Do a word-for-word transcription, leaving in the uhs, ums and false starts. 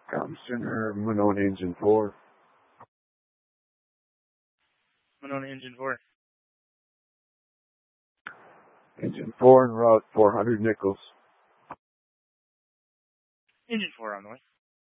Com Center, Monona Engine four. Monona Engine four. Engine four en route, four hundred Nichols. Engine four on the way.